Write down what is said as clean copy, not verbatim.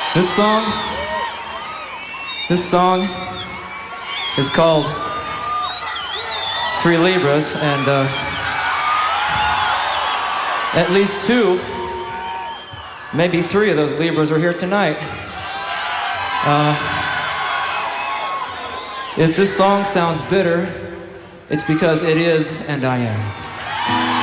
This song is called Three Libras, and at least two, maybe three of those Libras are here tonight. If this song sounds bitter, it's because it is, and I am.